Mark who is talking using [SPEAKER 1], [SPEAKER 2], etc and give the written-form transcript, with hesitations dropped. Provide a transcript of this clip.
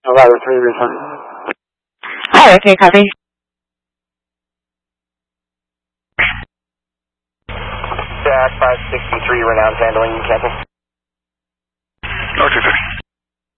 [SPEAKER 1] Ladder 3, return.
[SPEAKER 2] Hi, okay, copy.
[SPEAKER 3] Jack 563, renowned handling, cancel.
[SPEAKER 4] Okay,